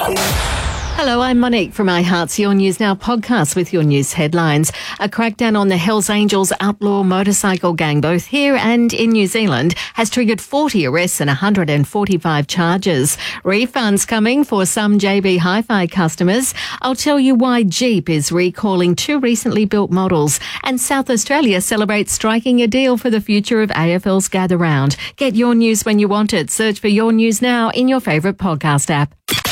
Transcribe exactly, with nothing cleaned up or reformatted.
Hello, I'm Monique from iHeart's Your News Now podcast with your news headlines. A crackdown on the Hells Angels outlaw motorcycle gang, both here and in New Zealand, has triggered forty arrests and one hundred forty-five charges. Refunds coming for some J B Hi-Fi customers. I'll tell you why Jeep is recalling two recently built models. And South Australia celebrates striking a deal for the future of A F L's Gather Round. Get your news when you want it. Search for Your News Now in your favourite podcast app.